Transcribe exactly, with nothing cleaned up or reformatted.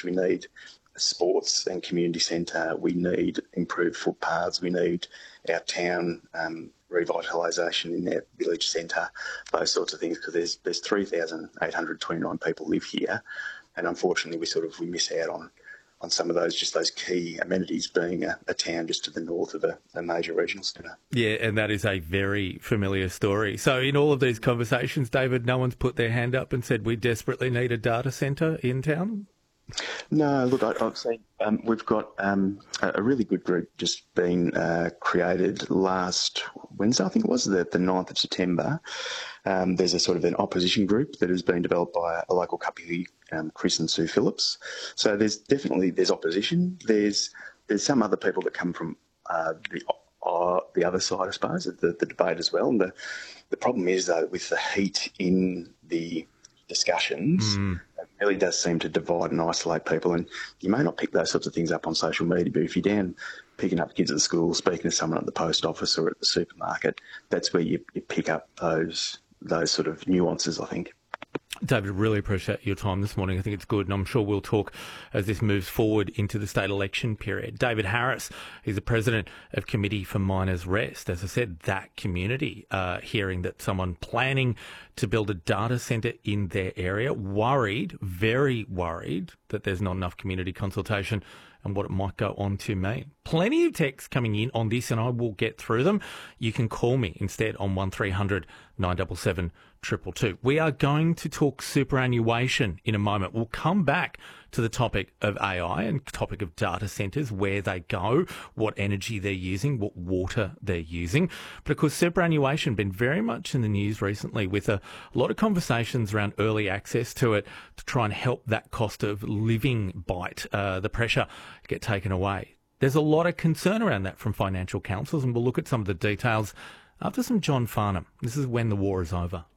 We need a sports and community centre. We need improved footpaths. We need our town um, revitalisation in our village centre, those sorts of things, because there's there's three thousand eight hundred twenty-nine people live here, and unfortunately we sort of we miss out on on some of those, just those key amenities, being a, a town just to the north of a, a major regional centre. Yeah, and that is a very familiar story. So in all of these conversations, David, no one's put their hand up and said we desperately need a data centre in town? No, look, I, I've seen um, we've got um, a, a really good group just been uh, created last Wednesday, I think it was, the, the ninth of September. Um, there's a sort of an opposition group that has been developed by a local couple, um, Chris and Sue Phillips. So there's definitely there's opposition. There's there's some other people that come from uh, the uh, the other side, I suppose, of the, the debate as well. And the the problem is though, with the heat in the discussions, mm. it really does seem to divide and isolate people. And you may not pick those sorts of things up on social media, but if you're down picking up kids at school, speaking to someone at the post office or at the supermarket, that's where you, you pick up those those sort of nuances, I think. David, really appreciate your time this morning. I think it's good, and I'm sure we'll talk as this moves forward into the state election period. David Harris is the president of Committee for Miners Rest. As I said, that community, uh, hearing that someone planning to build a data centre in their area, worried, very worried, that there's not enough community consultation and what it might go on to mean. Plenty of texts coming in on this, and I will get through them. You can call me instead on one three hundred nine seven seven two two two. We are going to talk superannuation in a moment. We'll come back to the topic of A I and topic of data centres, where they go, what energy they're using, what water they're using. But of course, superannuation been very much in the news recently, with a, a lot of conversations around early access to it to try and help that cost of living bite, uh, the pressure get taken away. There's a lot of concern around that from financial councils, and we'll look at some of the details after some John Farnham. This is When the War is Over.